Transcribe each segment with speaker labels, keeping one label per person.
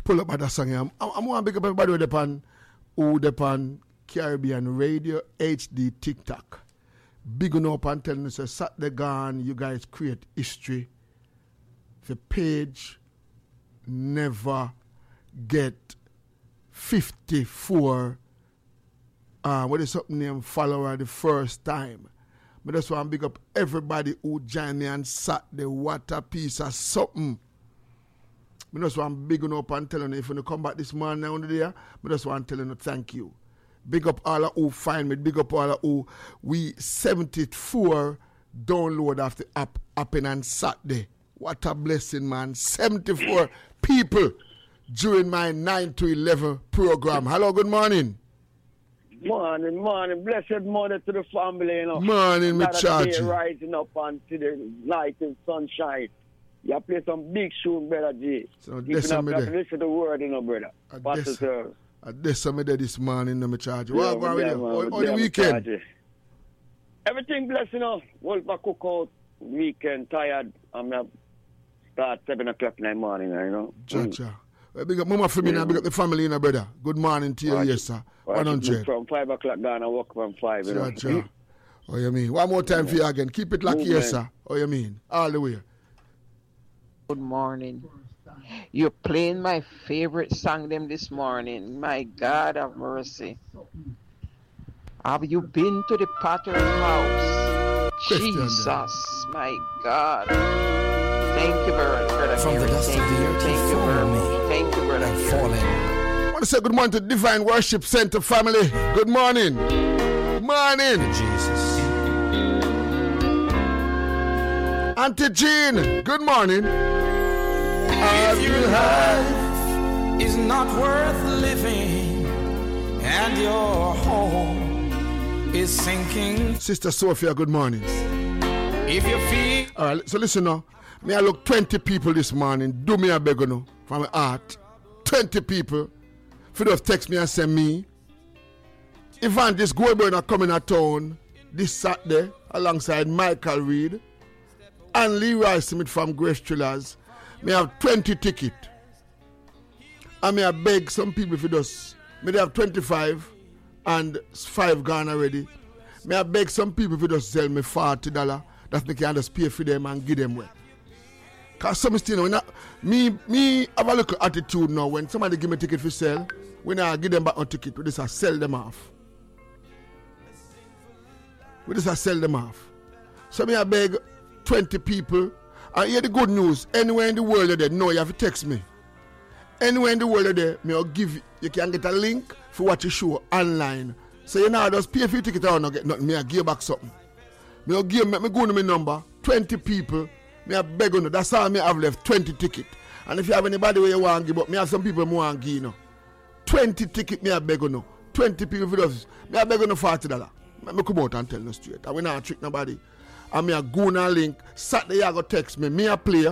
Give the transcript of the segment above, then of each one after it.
Speaker 1: pull up at that song here. I'm going to big up everybody who depend Caribbean Radio, HD, TikTok. Big up and telling us, Saturday gone, you guys create history. The page never get 54 what is something named follower the first time. But that's why I'm big up everybody who joined me and Saturday. What a piece of something. But that's why I'm big up and telling you, if you come back this morning down there, but that's why I'm telling you thank you. Big up all who find me, big up all who we 74 download of the app happening on Saturday. What a blessing, man. 74 people during my 9 to 11 program. Hello, good morning.
Speaker 2: Morning. Blessed morning to the family, you know.
Speaker 1: Morning, me charge you.
Speaker 2: Rising up onto the light and sunshine. You play some big shoe, brother G.
Speaker 1: So
Speaker 2: listen to the word, you know, brother.
Speaker 1: I did some there this morning, me charge you. What about you? All the weekend?
Speaker 2: Everything blessed, you know. Wolf cookout, weekend, tired. I'm not start 7 o'clock in the morning, you know.
Speaker 1: Cha. Big up Mama for me now, big up the family, you know, brother. Good morning to you, yes, sir. 100.
Speaker 2: From 5 o'clock down, I walk from 5, you know.
Speaker 1: Cha. Oh, you mean? One more time for you again. Keep it like yes, sir. Oh, you mean? All the way.
Speaker 3: Good morning. You're playing my favorite song them this morning. My God of mercy. Have you been to the Potter's house? Jesus, my God. Thank you, brother.
Speaker 4: From the dust of the earth,
Speaker 3: thank you, brother. Thank you, brother.
Speaker 4: I'm falling.
Speaker 1: I want to say good morning to Divine Worship Center family. Good morning. Good morning.
Speaker 4: Jesus.
Speaker 1: Auntie Jean, good morning.
Speaker 4: If your life is not worth living and your home is sinking.
Speaker 1: Sister Sophia, good morning.
Speaker 4: If you feel.
Speaker 1: All right, so listen now. May I look 20 people this morning. Do me a beg no from my heart. 20 people. If you just text me and send me. Evangelist Goldberg are coming to town this Saturday alongside Michael Reed and Leroy Smith from Grace Thrillers. May have 20 tickets. And may I beg some people if you just. May they have 25 and 5 gone already. May I beg some people if you just sell me $40. That me can just pay for them and give them away. Because some still, me have a little attitude now. When somebody give me a ticket for sale, when I give them back a ticket, we just sell them off. So me I beg 20 people. And hear the good news. Anywhere in the world there, no, you have to text me. Anywhere in the world there, you can get a link for what you show online. So you know, just pay for your ticket or not get nothing. Me I give back something. Me go to my number, 20 people. Me I beg on. That's all me have left, 20 tickets. And if you have anybody where you want to give, but me have some people who want to give, you know. 20 tickets me I beg on. 20 people for us. Me I beg on $40. Me come out and tell you straight. I will not trick nobody. And me a go na link. Saturday you go text me. Me a player.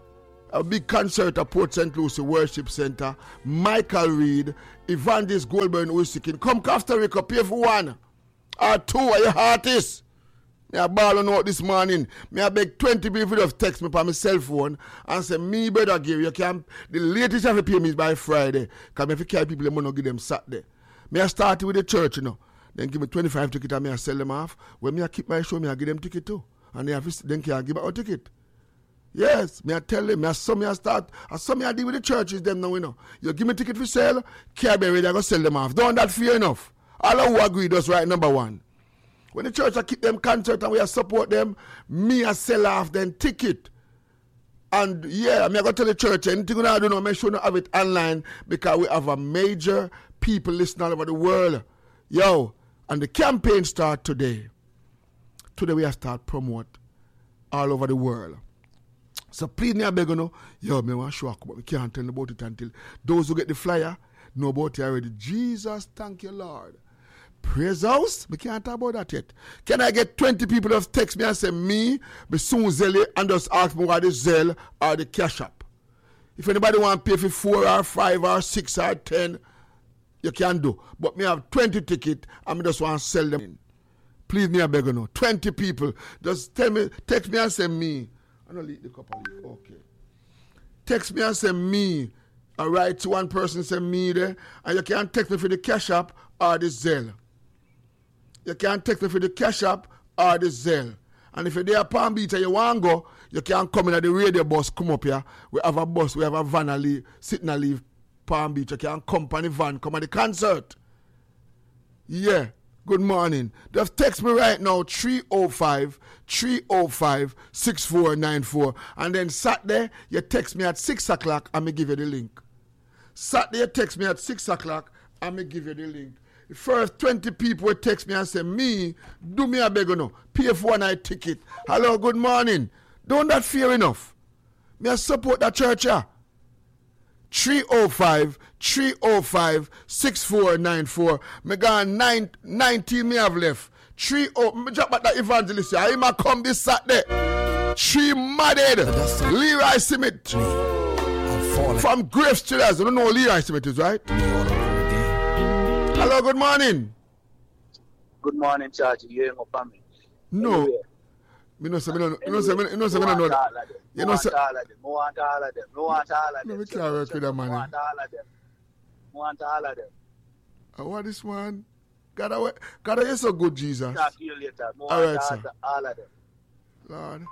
Speaker 1: A big concert at Port St. Lucie Worship Center. Michael Reed. Evangelist Goldberg who is seeking. Come Costa Rica. Pay for 1 or 2 where your heart is. Me a ball on out this morning. Me a beg 20 people to text me on my cell phone and say, me brother Gary, you can the latest you have to pay me is by Friday. Because if you carry people, I'm going to give them Saturday. Me a start with the church, you know. Then give me 25 tickets and me I sell them off. When me I keep my show, me I give them ticket too. And they have then can I give out a ticket. Yes, me I tell them, me I saw me I start, I saw me I deal with the churches them now, you know. You give me ticket for sale, Caribbean Radio, I go sell them off. Don't that fear enough. All who agree, that's right, number one. When the church I keep them concert and we support them, me I sell off them ticket. And yeah, me I go tell the church, anything I do now, make sure not have it online because we have a major people listening all over the world. Yo, and the campaign start today. Today we have start promote all over the world. So please me I beg you know, yo, me want to show up, but we can't tell about it until those who get the flyer know about it already. Jesus, thank you, Lord. Praise house, we can't talk about that yet. Can I get 20 people to text me and say me soon Zelle and just ask me what the Zelle or the Cash App. If anybody want to pay for 4 or 5 or 6 or 10, you can do. But me have 20 tickets and me just want to sell them in. Please me I beg you know. 20 people. Just tell me, text me and say me. I don't leave the cup of it. Okay. Text me and say me. I write to one person, say me there, and you can text me for the Cash App or the Zelle. You can text me for the Cash App or the Zelle. And if you're there at Palm Beach and you want to go, you can come in at the radio bus, come up here. We have a bus, we have a van, sitting and leave Palm Beach. You can come on the van, come at the concert. Yeah, good morning. Just text me right now, 305-6494. And then Saturday, you text me at 6 o'clock and me give you the link. Saturday, you text me at 6 o'clock and me give you the link. The first 20 people will text me and say, me, do me a beg no. Pay for one night ticket. Hello, good morning. Don't that fear enough? Me I support that church, yeah. 305-6494. Me gone 19 me have left. Me drop back that evangelist here. I might come this Saturday. 3 madded. Leroy Smith. From Graves Chillers. You don't know who Leroy Smith is, right? Hello, good morning.
Speaker 5: Good morning, Church. You ain't up on me.
Speaker 1: No. Me no say me no know. You know,
Speaker 5: want all of them.
Speaker 1: No, we can't work with that man.
Speaker 5: Want all of them.
Speaker 1: What this one? God, you're so good, Jesus.
Speaker 5: Talk to you later.
Speaker 1: All right, sir.
Speaker 5: All of them.
Speaker 1: Lord.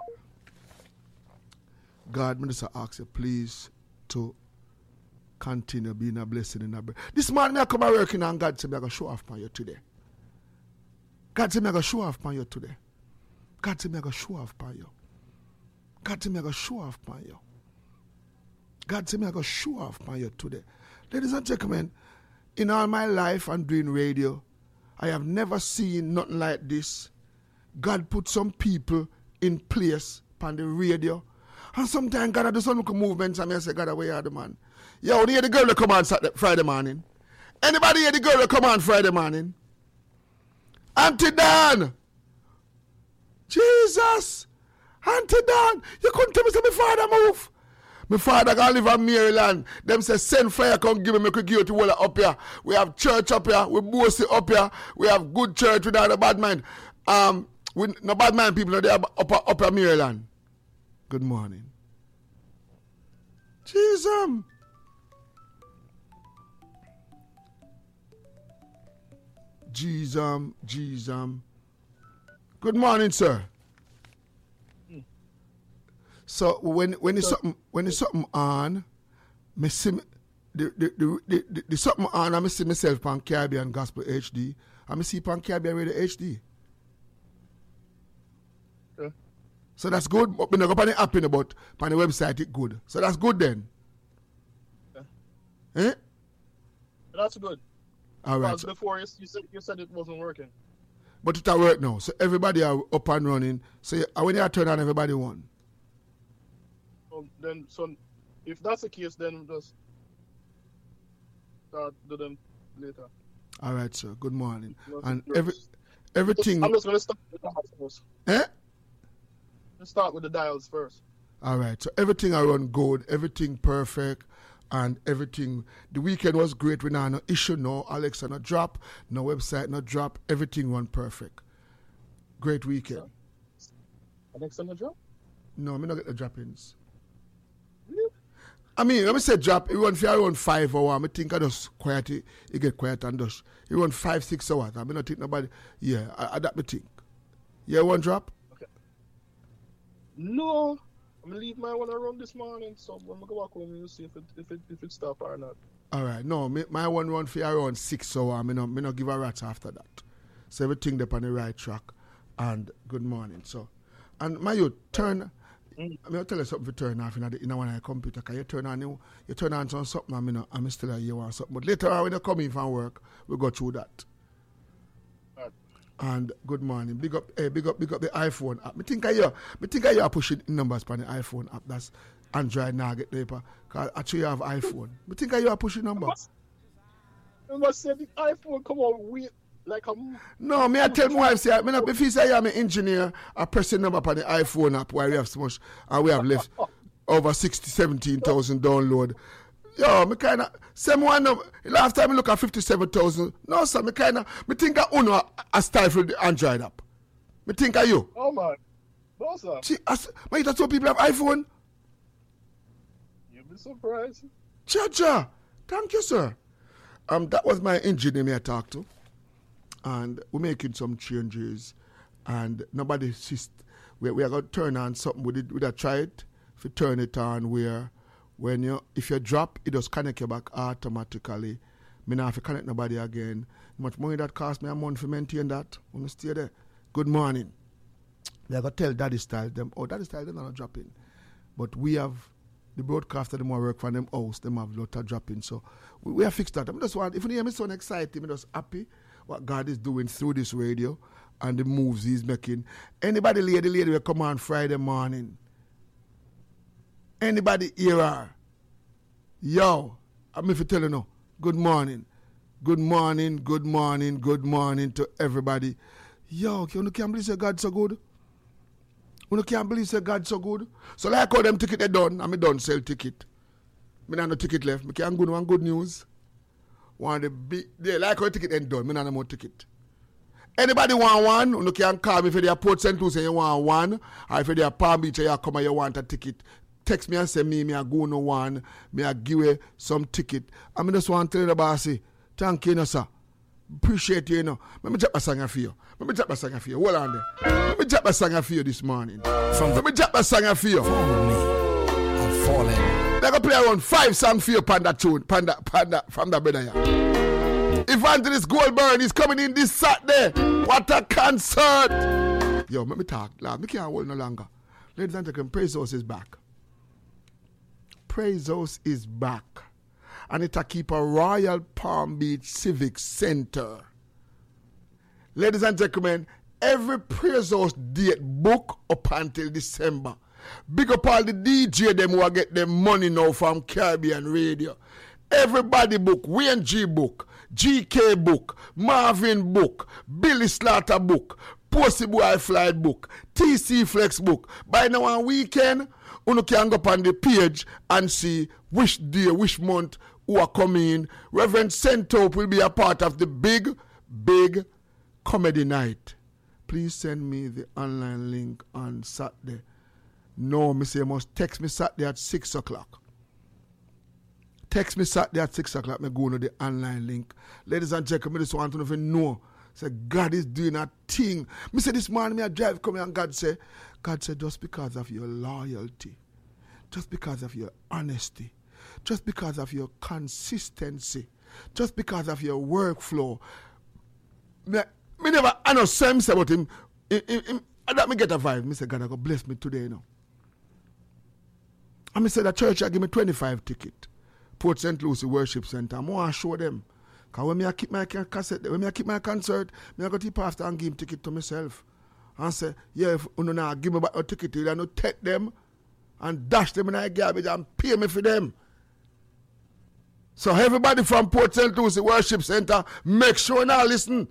Speaker 1: God, Minister, ask you please to continue being a blessing in our breath. This morning I come working and God said me I going to show off on you today. God said me I going to show off on you today. God said me I going to show off on you. God said me I going to show off on you. God said me I going to show off on you today. Ladies and gentlemen, in all my life and doing radio, I have never seen nothing like this. God put some people in place on the radio. And sometimes God do some movements and I say, God, where are the man? Yo, you hear the girl that come on Friday morning? Anybody hear the girl that come on Friday morning? Auntie Dan! Jesus! Auntie Dan! You couldn't tell me say my father move. My father gonna live in Maryland. Them say send fire come give me could give you to Walla up here. We have church up here, we bossy up here, we have good church without a bad mind. With no bad mind people there upper Maryland. Good morning. Jesus. Jesus. Good morning, sir. So when it's something on, me see the something on, I see myself on Caribbean Gospel HD. I see on Caribbean Radio HD.
Speaker 6: Okay.
Speaker 1: So that's good. But we not go on the app in about on the website. It's good. So that's good then.
Speaker 6: Okay.
Speaker 1: Eh?
Speaker 6: That's good.
Speaker 1: All right.
Speaker 6: Because before you said it wasn't working.
Speaker 1: But it work now. So everybody are up and running. So when you turn on, everybody won.
Speaker 6: So if that's the case, then just start do them later.
Speaker 1: All right, sir. Good morning. And
Speaker 6: I'm
Speaker 1: everything.
Speaker 6: just going to start with the dials first.
Speaker 1: Eh?
Speaker 6: Let's start with the dials first.
Speaker 1: All right. So everything I run good, everything perfect, and everything. The weekend was great. We now no issue, no Alexa no drop, no website no drop. Everything run perfect. Great weekend.
Speaker 6: Alexa no drop?
Speaker 1: No, I'm not get the drop-ins.
Speaker 6: Really?
Speaker 1: I mean, let me say drop. It run 5 hours. I think I just quiet. It get quiet and just. It run 5-6 hours. I mean, I think nobody. Yeah, I that me think. Yeah, one drop.
Speaker 6: Okay. No, I'm gonna leave my one around this morning. So when I go back home, we'll see if it stop or not.
Speaker 1: All right. No, my one run for around 6 hours. I not give a rat after that. So everything up on the right track. And good morning. So, and my you turn. I'll tell you something to turn off in one of the computer. Cause you turn on something. I'm still here on something. But later on when you come in from work, we go through that.
Speaker 6: Right.
Speaker 1: And good morning. Big up the iPhone app. I think I are pushing numbers on the iPhone app. That's Android now get paper. Cause actually you have iPhone. I think you are pushing numbers.
Speaker 6: You must say the iPhone come on weird. Like
Speaker 1: no, me I tell my wife say if he say I'm an engineer, I press the number on the iPhone app where we have so much and we have left over 17,000 download. Yo, me kinda same one number. Last time I look at 57,000. No sir, me think I own a stifle the Android app. Me think of you.
Speaker 6: Oh man. No sir.
Speaker 1: See, that's what people have iPhone.
Speaker 6: You'll be surprised.
Speaker 1: Cha. Thank you, sir. That was my engineer me I talked to. And we're making some changes. And nobody insist. We are going to turn on something with it. We have try it. If you turn it on where if you drop, it does connect you back automatically. Me not have to connect nobody again. How much money that cost me a month to maintain that? I'm stay there. Good morning. We are going to tell Daddy Style them, Daddy Style, they're not dropping. But we have the broadcaster, them more work for them house, them have a lot of dropping. So we have fixed that. I just want, if you hear me so excited, I'm just happy what God is doing through this radio and the moves he's making. Anybody lady will come on Friday morning. Anybody here are? Yo, I'm if you tell you no. Good morning. Good morning to everybody. Yo, you can't believe God so good? You can't believe God so good? So like how them ticket they done, and me done sell ticket. Me not no ticket left. Me can't go no one good news. Want the big, they like how ticket they done. Me not no more ticket. Anybody want one? You can call me if you're Port St. Lucie you want one, or if you're Palm Beach you come and you want a ticket. Text me and say me I go no one, me I give you some ticket. I mean just want to tell you the bossy, thank you, sir. Appreciate you, Let me drop a song for you. Hold on there. Let me drop a song for you this morning. Let me drop a song for you.
Speaker 4: Follow me. I'm falling.
Speaker 1: They're going to play around 5 songs for you, Panda tune. Panda, from the brother here. Evangelist Goldberg is coming in this Saturday. What a concert. Yo, let me talk. Me can't hold no longer. Ladies and gentlemen, Praise House is back. Praise House is back. And it'll keep a Royal Palm Beach Civic Center. Ladies and gentlemen, every Praise House date book up until December. Big up all the DJ them who get them money now from Caribbean Radio. Everybody book, Wayne G book, GK book, Marvin book, Billy Slaughter book, Posey Boy Flight book, TC Flex book. By now on weekend, you can go up on the page and see which day, which month who are coming. Reverend Sentope will be a part of the big comedy night. Please send me the online link on Saturday. No, me say you must text me Saturday at 6 o'clock. Text me Saturday at 6 o'clock. Me go to the online link. Ladies and gentlemen, I just want to know. Say God is doing a thing. Me say this morning, me I drive come here and God say just because of your loyalty, just because of your honesty, just because of your consistency, just because of your workflow. Me never, I know Sam say about him. That me get a vibe. Me say God, I go bless me today, And me say the church I give me 25 ticket. Port St. Lucie Worship Center. I want to show them. Because when I keep my cassette, when I keep my concert, I go to the pastor and give him ticket to myself. And say, yeah, if you don't give me back a ticket, you don't take them and dash them in the garbage and pay me for them. So everybody from Port St. Lucie Worship Center, make sure now listen.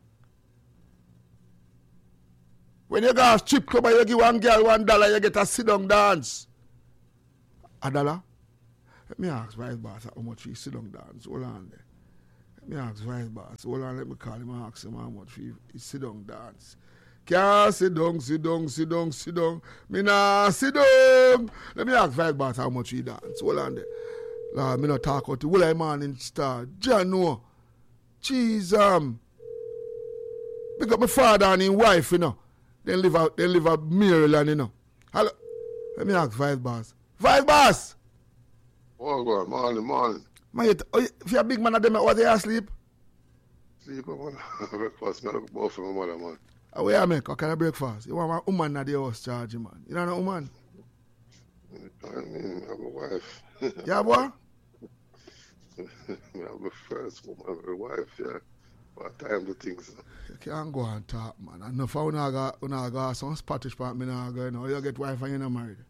Speaker 1: When you go to strip club and you give one girl $1, you get a sit-down dance. $1? Let me ask Vice Boss how much he sit-down dance. Hold on there. Let me ask Vice Boss. Hold on, let me call him and ask him how much he sit-down dance. Can't sit down. Me nah sit down. Let me ask Vice Boss how much he dance. Hold on there. Lord, me not talk out to Will I Morning Star. John no. Jeez, pick up my father and his wife, They live out Maryland, Hello. Let me ask Vice Boss. Vice Boss!
Speaker 7: Oh, God, morning.
Speaker 1: Man, if you're a big man of them, what they asleep?
Speaker 7: Sleep, man. Breakfast, man. I look both for my mother, man.
Speaker 1: How will you make? What kind of breakfast? You want my woman at the house charge, man. You don't know woman?
Speaker 7: I mean, I have a wife.
Speaker 1: Yeah, boy?
Speaker 7: I have my first woman, my wife, yeah. What time do things?
Speaker 1: You can't go and talk, man. And if I got some Scottish part, me not go, you get wife and you're not married.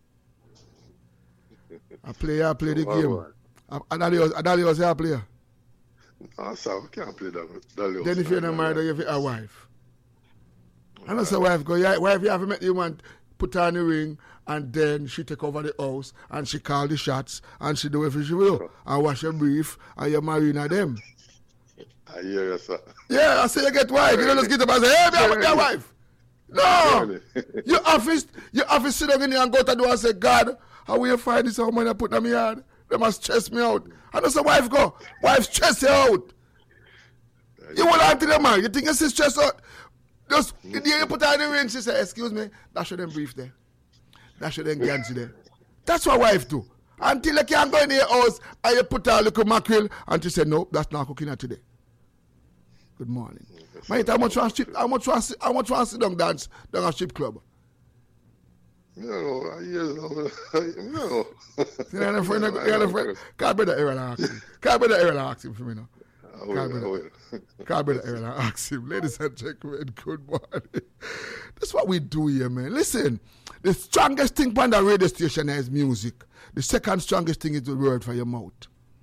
Speaker 1: I play the game. Adalios, you play?
Speaker 7: No, sir, we can't play that.
Speaker 1: Then if you're not married, you have a wife. I know so wife go, wife you have met you want put her on the ring and then she take over the house and she call the shots and she do everything she will and wash your brief and you're marrying at them.
Speaker 7: I hear you, sir.
Speaker 1: Yeah, I say you get wife. You don't just get up and say, hey, me a wife. No! Your office sit down in there and go to the door and say, God, how will you find this woman I put on my yard? They must stress me out. I know some wife go. Wife stress you out. You hold on to them, man. You think you see stress out? Just, you put her in the rain, she say, excuse me, that shouldn't brief there. That shouldn't Gansy there. That's what wife do. Until you can't go in your house and you put her a little mackerel and she say, no, that's not cooking her today. Good morning. Mate, how much want to sit down dance down a strip club?
Speaker 7: No.
Speaker 1: You got a friend? Can't be the Aaron ask him. Can't be the Aaron ask him for me now. Can't be the Aaron ask him. Ladies and gentlemen, good morning. That's what we do here, man. Listen, the strongest thing on the radio station is music. The second strongest thing is the word for your mouth.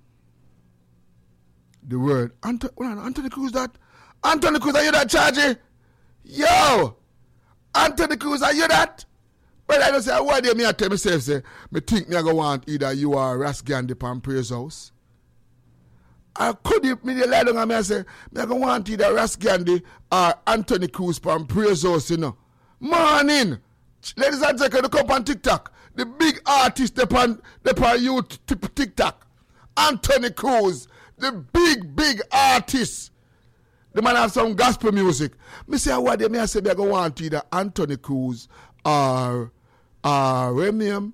Speaker 1: The word. Anthony Cruz that? Anthony Cruz, are you that, Chargy? Yo! Anthony Cruz, are you that? Well, I don't say, what do I tell myself, say, me think me I go want either you or Ras Gandhi from Praise House. I could me lie down and me I say, me I go want either Ras Gandhi or Anthony Cruz from Praise House, you know. Morning! Ladies and gentlemen, look up on TikTok. The big artist upon youth TikTok. Anthony Cruz, the big artist. The man have some gospel music. Me say, what do me I say, me I go want either Anthony Cruz or Remium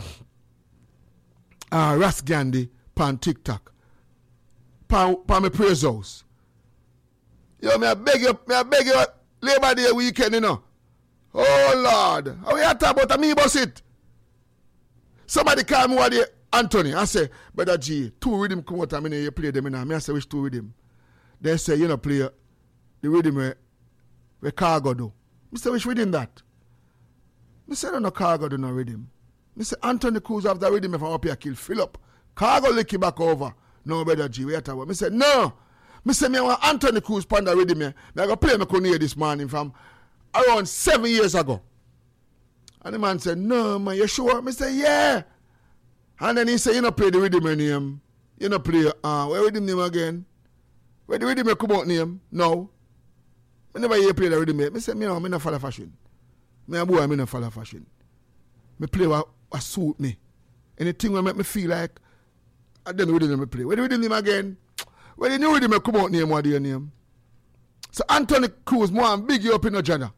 Speaker 1: Ras Gandhi pan TikTok. Pan my Praise House. Yo, me I beg you, Labor Day weekend, you know. Oh Lord, how you talk about me boss it? Somebody call me what day, Anthony. I say, Brother G, 2 rhythm come out and you play them now. I say, which 2 rhythm? They say, you know, play the rhythm where Cargo do. I say, which rhythm that? I say, no Cargo do no rhythm. I say, Anthony Cruz have the rhythm if I'm up here kill Philip. Cargo lick you back over. No, Brother G, wait a while. I say, no. I say, I want Anthony Cruz pan the rhythm here. I go play my Cornelia this morning from around 7 years ago. And the man said, no, man, you sure? I say, yeah. And then he said, you know, play the rhythm name. You know, play, where rhythm name again? Where the rhythm come out name? No. I never hear play the rhythm. I say, no, I don't follow fashion. I don't follow fashion. I play what suit me. Anything that make me feel like, I don't know rhythm I play. Where the rhythm name again? Where the new rhythm come out name, what do you name? So Anthony Cruz, more big you up in the genre.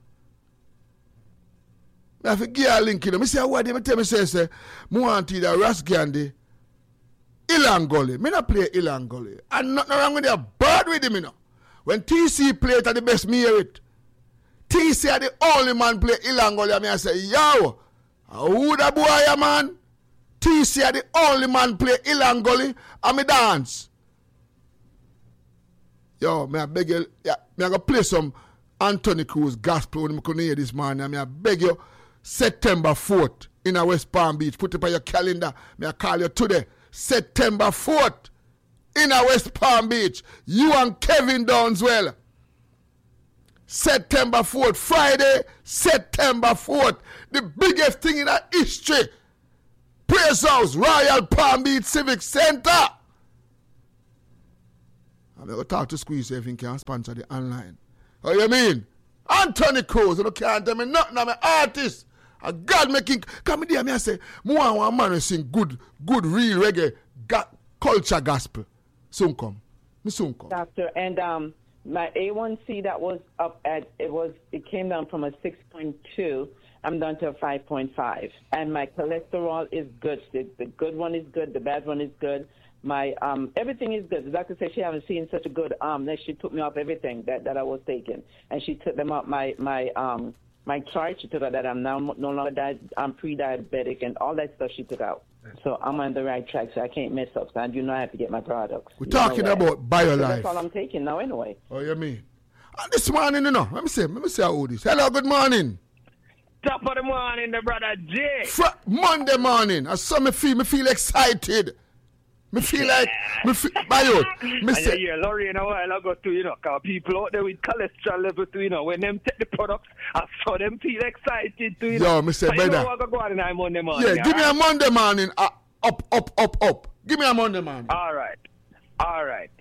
Speaker 1: I have to give a link in them. I say, what do you tell me, say, more want either Ras Gandhi, Ilangoli. I don't play Ilangoli. And nothing wrong with that bad with him, you know. When TC play it at the best, me hear it. TC are the only man play Ilangoli. I say, yo, who the boy, ya man? TC are the only man play Ilangoli. And me dance. Yo, I beg you, I go play some Anthony Cruz gospel when I couldn't hear this morning. I beg you, September 4th in a West Palm Beach. Put it on your calendar. I call you today. September 4th in a West Palm Beach. You and Kevin Downswell. September 4th, Friday, September 4th. The biggest thing in our history. Praise House, Royal Palm Beach Civic Center. I'm going to talk to Squeeze if he can sponsor the online. How you mean? Anthony Cruz, you can't tell me nothing. I'm an artist. A God making. Come here, I say, more one man will sing good, real reggae, culture gospel. Soon come.
Speaker 8: Doctor, and my A1C that was up at, it came down from a 6.2. I'm down to a 5.5. And my cholesterol is good. The good one is good. The bad one is good. My everything is good. The doctor said she haven't seen such a good that she took me off everything that I was taking, and she took them off my chart. She took out that I'm now no longer I'm pre-diabetic and all that stuff she took out. So I'm on the right track. So I can't mess up. So I have to get my products.
Speaker 1: We're talking about BioLife. So
Speaker 8: that's all I'm taking now anyway.
Speaker 1: Oh, you mean? This morning, you know. Let me say how old is. Hello, good morning.
Speaker 9: Top of the morning, the brother J.
Speaker 1: Monday morning. I saw me feel excited. Me feel like, Bayo, me say.
Speaker 9: Yeah, Lorraine a while ago too, you know, because people out there with cholesterol level too, you know, when them take the products, I saw them feel excited too, you know.
Speaker 1: Yo, me say, brother.
Speaker 9: You know what go on in Monday morning.
Speaker 1: Yeah, give me a Monday morning, up. Give me a Monday morning.
Speaker 9: All right.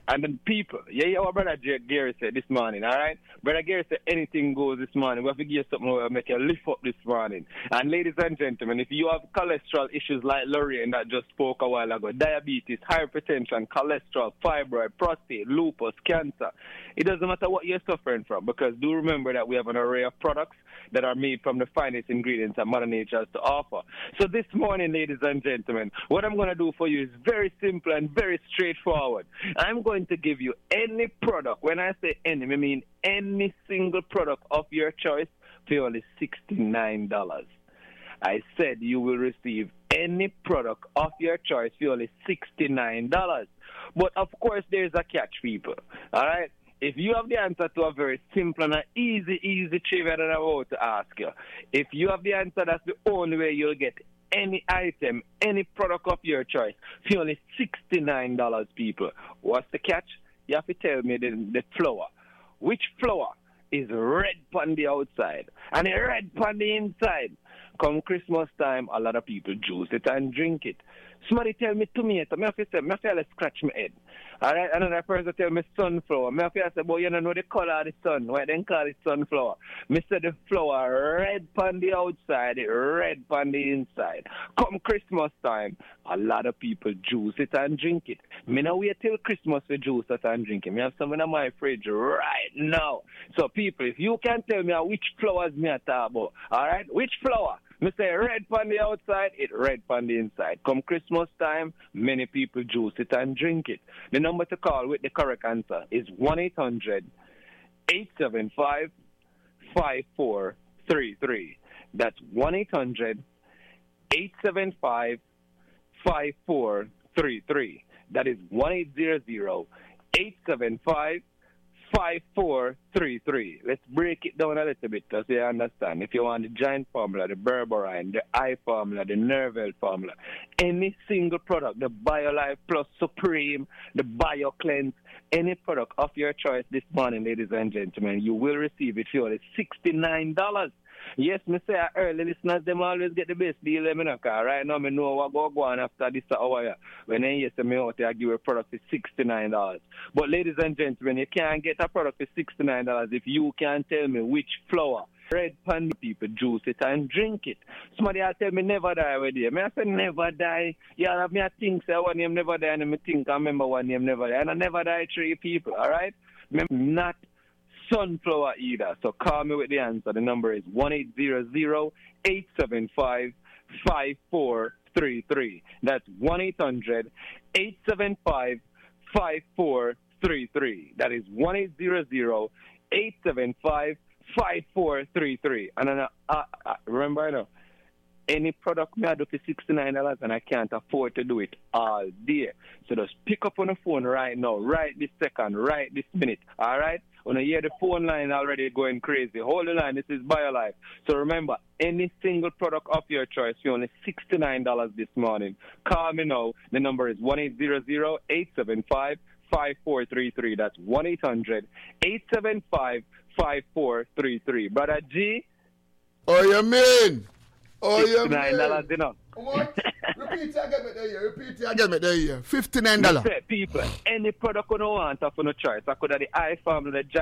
Speaker 9: And then people, our brother Gary said this morning, all right? Brother Gary said anything goes this morning. We have to give you something that will make you lift up this morning. And ladies and gentlemen, if you have cholesterol issues like Lorraine that just spoke a while ago, diabetes, hypertension, cholesterol, fibroid, prostate, lupus, cancer, it doesn't matter what you're suffering from, because do remember that we have an array of products that are made from the finest ingredients that Mother Nature has to offer. So this morning, ladies and gentlemen, what I'm going to do for you is very simple and very straightforward. I'm going to give you any product. When I say any, I mean any single product of your choice for only $69. I said you will receive any product of your choice for only $69. But of course, there's a catch, people. All right? If you have the answer to a very simple and easy trivia that I'm about to ask you, if you have the answer, that's the only way you'll get any item, any product of your choice for only $69, people. What's the catch? You have to tell me the flour. Which flour is red on the outside and red on the inside? Come Christmas time, a lot of people juice it and drink it. Somebody tell me tomato. I have to scratch my head. All right, another person tell me sunflower. I have to say, boy, you don't know the color of the sun. Why then call it sunflower? I said the flower red on the outside, red on the inside. Come Christmas time, a lot of people juice it and drink it. Me now wait till Christmas for juice it and drink it. I have some in my fridge right now. So people, if you can tell me which flowers me I talk about, all right, which flower? Me say red on the outside, it red on the inside. Come Christmas time, many people juice it and drink it. The number to call with the correct answer is 1-800-875-5433. That's 1-800-875-5433. That is 1-800-875-5433. Let's break it down a little bit so you understand. If you want the giant formula, the berberine, the eye formula, the Nervel formula, any single product, the BioLife Plus Supreme, the BioCleanse, any product of your choice this morning, ladies and gentlemen, you will receive it for only $69. Yes, me say early listeners, them always get the best deal, because right now I know what go on after this hour. When they hear me out there, I give a product for $69. But ladies and gentlemen, you can't get a product for $69 if you can't tell me which flour. Red pan people juice it and drink it. Somebody will tell me never die with you. I say never die. Yeah, me I think say one name never die, and I think I remember one name never die. And I never die 3 people, all right? Not sunflower either. So call me with the answer. The number is 1-800-875-5433. That's 1-800-875-5433. That is 1-800-875-5433. And then, remember, I know, any product me I do for $69 and I can't afford to do it all day. So just pick up on the phone right now, right this second, right this minute, all right? When you hear the phone line already going crazy, hold the line, this is BioLife. So remember, any single product of your choice for only $69 this morning. Call me now. The number is 1-800-875-5433. That's 1-800-875-5433. Brother G?
Speaker 1: Oh, you mean? Oh, you mean?
Speaker 9: $69, you know.
Speaker 1: What? Repeat again, me there here. $59.
Speaker 9: People, any product you don't want for no choice. I could have the eye formula, the